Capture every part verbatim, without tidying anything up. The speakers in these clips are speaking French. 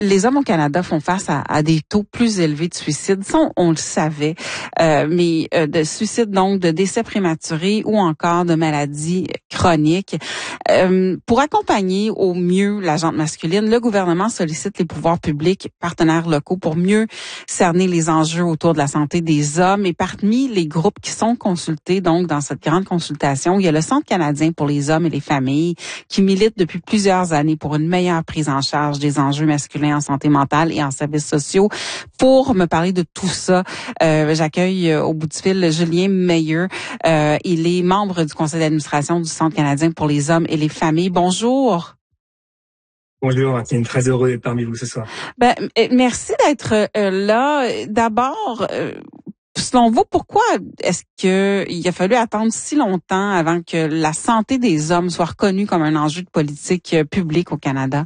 Les hommes au Canada font face à, à des taux plus élevés de suicide. Ça, on, on le savait, euh, mais euh, de suicide, donc de décès prématurés ou encore de maladies chroniques. Euh, pour accompagner au mieux la gente masculine, le gouvernement sollicite les pouvoirs publics, partenaires locaux, pour mieux cerner les enjeux autour de la santé des hommes. Et parmi les groupes qui sont consultés, donc dans cette grande consultation, il y a le Centre canadien pour les hommes et les familles qui milite depuis plusieurs années pour une meilleure prise en charge des enjeux masculins en santé mentale et en services sociaux. Pour me parler de tout ça, euh, j'accueille euh, au bout du fil Julien Meilleur. Euh, il est membre du conseil d'administration du Centre canadien pour les hommes et les familles. Bonjour. Bonjour, Martine, très heureux d'être parmi vous ce soir. Ben, merci d'être euh, là. D'abord, euh, selon vous, pourquoi est-ce que il a fallu attendre si longtemps avant que la santé des hommes soit reconnue comme un enjeu de politique publique au Canada?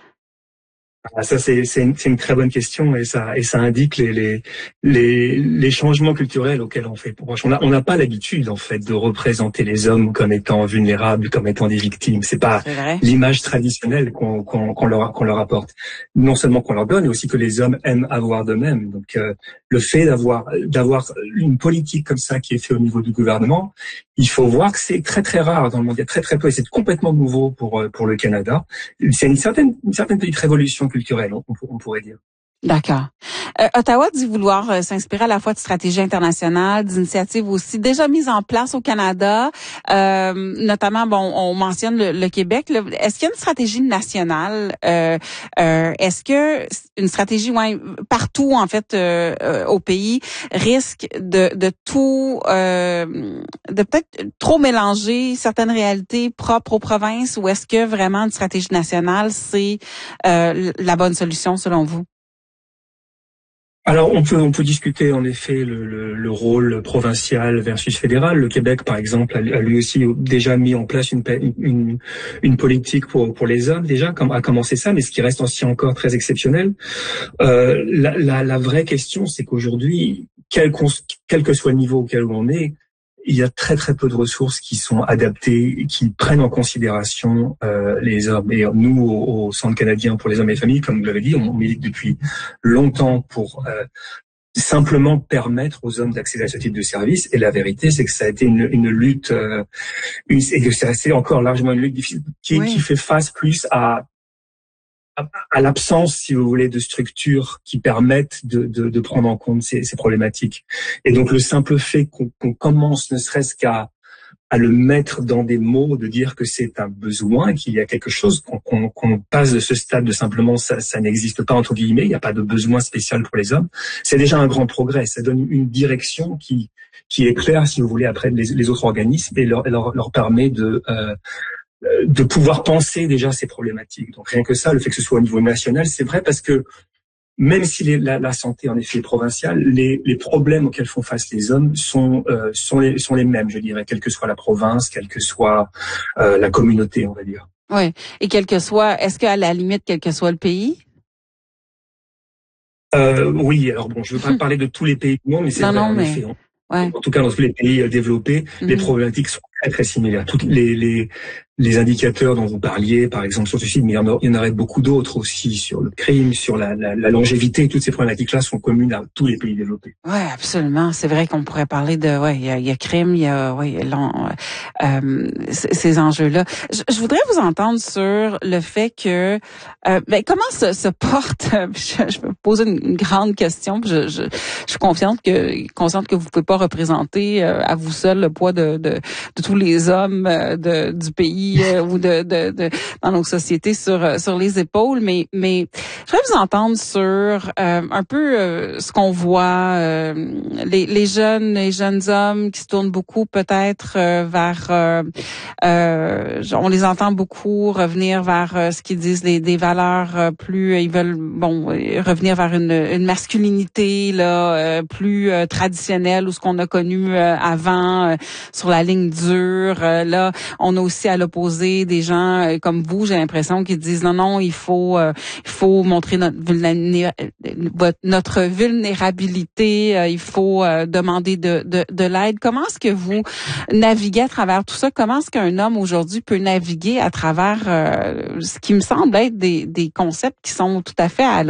Ah, ça c'est c'est une, c'est une très bonne question et ça et ça indique les les les, les changements culturels auxquels on fait. On n'a on n'a pas l'habitude en fait de représenter les hommes comme étant vulnérables, comme étant des victimes. C'est pas C'est l'image traditionnelle qu'on qu'on qu'on leur qu'on leur apporte. Non seulement qu'on leur donne, mais aussi que les hommes aiment avoir d'eux-mêmes. Donc euh, le fait d'avoir d'avoir une politique comme ça qui est faite au niveau du gouvernement, il faut voir que c'est très très rare dans le monde. Il y a très très peu et c'est complètement nouveau pour pour le Canada. C'est une certaine une certaine petite révolution culturelle, on, on pourrait dire. D'accord. Euh, Ottawa dit vouloir euh, s'inspirer à la fois de stratégies internationales, d'initiatives aussi déjà mises en place au Canada, euh, notamment, bon, on mentionne le, le Québec. Là. Est-ce qu'il y a une stratégie nationale? Euh, euh, est-ce que une stratégie, ouais, partout en fait euh, euh, au pays risque de, de tout, euh, de peut-être trop mélanger certaines réalités propres aux provinces, ou est-ce que vraiment une stratégie nationale c'est euh, la bonne solution selon vous? Alors on peut on peut discuter en effet le, le, le rôle provincial versus fédéral. Le Québec par exemple a, a lui aussi déjà mis en place une une, une politique pour pour les hommes déjà comme a commencé ça, mais ce qui reste aussi encore très exceptionnel. Euh, la, la la vraie question c'est qu'aujourd'hui quel quel que soit le niveau auquel on est, il y a très très peu de ressources qui sont adaptées, qui prennent en considération euh, les hommes. Et nous, au, au Centre canadien pour les hommes et les familles, comme vous l'avez dit, on milite depuis longtemps pour euh, simplement permettre aux hommes d'accéder à ce type de service. Et la vérité, c'est que ça a été une, une lutte, euh, une, et que c'est resté encore largement une lutte difficile, qui, oui. qui fait face plus à à l'absence, si vous voulez, de structures qui permettent de, de, de prendre en compte ces, ces problématiques. Et donc, le simple fait qu'on, qu'on commence ne serait-ce qu'à à le mettre dans des mots, de dire que c'est un besoin, qu'il y a quelque chose, qu'on, qu'on, qu'on passe de ce stade de simplement ça, ça n'existe pas, entre guillemets, il n'y a pas de besoin spécial pour les hommes, c'est déjà un grand progrès. Ça donne une direction qui, qui est claire, si vous voulez, après les, les autres organismes et leur, leur, leur permet de... Euh, de pouvoir penser déjà ces problématiques. Donc rien que ça, le fait que ce soit au niveau national, c'est vrai parce que même si les, la, la santé en effet est provinciale, les, les problèmes auxquels font face les hommes sont euh, sont les sont les mêmes, je dirais, quelle que soit la province, quelle que soit euh, la communauté, on va dire. Oui, et quel que soit, est-ce qu'à la limite, quel que soit le pays? Euh, oui, alors bon, je ne veux pas parler de tous les pays du monde, mais c'est non, vrai, non, en mais... effet. Ouais. En tout cas, dans tous les pays développés, mm-hmm. les problématiques sont très très similaires. Toutes les les les indicateurs dont vous parliez, par exemple sur ceci, mais il y en, a, il y en aurait beaucoup d'autres aussi sur le crime, sur la, la, la longévité. Toutes ces problématiques-là sont communes à tous les pays développés. Oui, absolument. C'est vrai qu'on pourrait parler de, ouais, il y a, il y a crime, il y a, ouais, long, euh, ces enjeux-là. Je, je voudrais vous entendre sur le fait que, euh, ben, comment se, se porte. Je, je vais vous poser une, une grande question. Je, je, je suis confiante que, consciente que vous pouvez pas représenter euh, à vous seul le poids de, de, de tous les hommes euh, de, du pays. ou de, de, de dans nos sociétés sur sur les épaules, mais mais je voudrais vous entendre sur euh, un peu euh, ce qu'on voit euh, les les jeunes les jeunes hommes qui se tournent beaucoup peut-être euh, vers euh, euh, on les entend beaucoup revenir vers euh, ce qu'ils disent les des valeurs euh, plus ils veulent bon revenir vers une une masculinité là euh, plus euh, traditionnelle ou ce qu'on a connu euh, avant euh, sur la ligne dure euh, là on a aussi à l'opposé des gens euh, comme vous, j'ai l'impression qu'ils disent non, non, il faut, euh, il faut montrer notre, vulné- notre vulnérabilité, euh, il faut euh, demander de, de, de l'aide. Comment est-ce que vous naviguez à travers tout ça? Comment est-ce qu'un homme aujourd'hui peut naviguer à travers euh, ce qui me semble être des, des concepts qui sont tout à fait à